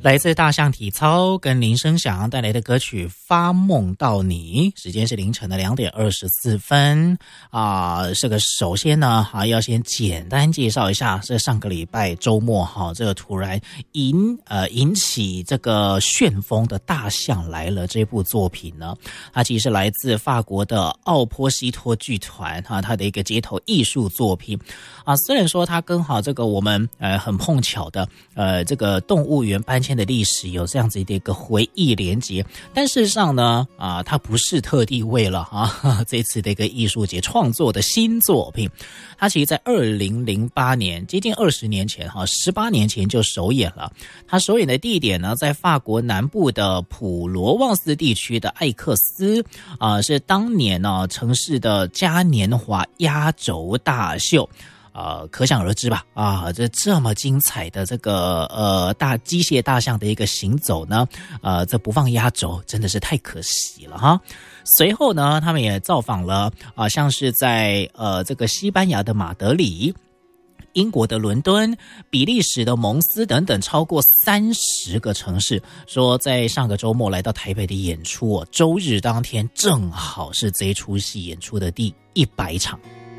来自大象体操跟林声祥带来的歌曲《发梦到你》，时间是凌晨的2点24分这个首先呢要先简单介绍一下，这上个礼拜周末这个突然引起这个旋风的《大象来了》这部作品呢，它其实是来自法国的奥波西托剧团它的一个街头艺术作品虽然说它跟这个我们很碰巧的这个动物园搬迁的历史有这样子的一个回忆连结，但事实上呢它不是特地为了这次的一个艺术节创作的新作品，它其实在2008年接近20年前18年前就首演了。它首演的地点呢在法国南部的普罗旺斯地区的艾克斯是当年城市的嘉年华压轴大秀。可想而知吧这么精彩的这个机械大象的一个行走呢这不放压轴真的是太可惜了哈。随后呢他们也造访了像是在这个西班牙的马德里、英国的伦敦、比利时的蒙斯等等超过30个城市，说在上个周末来到台北的演出周日当天正好是这一出戏演出的第100场。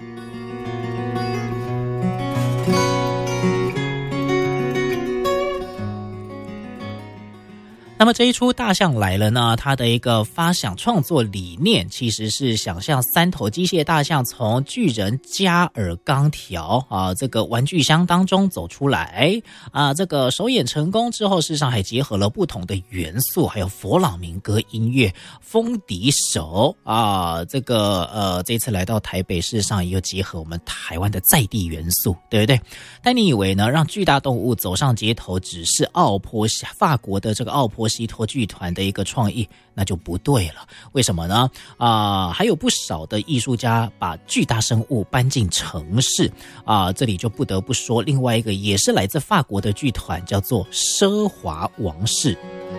那么这一出大象来了呢，它的一个发想创作理念其实是想象3头机械大象从巨人加尔钢条这个玩具箱当中走出来这个首演成功之后，事实上还结合了不同的元素，还有佛朗明哥音乐、风笛手这个这次来到台北，事实上也有结合我们台湾的在地元素，对不对？但你以为呢，让巨大动物走上街头只是法国的这个奥波西托剧团的一个创意，那就不对了。为什么呢？还有不少的艺术家把巨大生物搬进城市这里就不得不说另外一个也是来自法国的剧团，叫做奢华王室。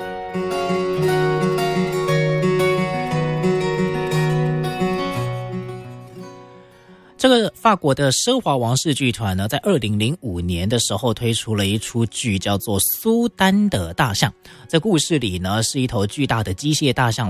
这个法国的奢华王室剧团呢，在2005年的时候推出了一出剧，叫做《苏丹的大象》。这故事里呢，是一头巨大的机械大象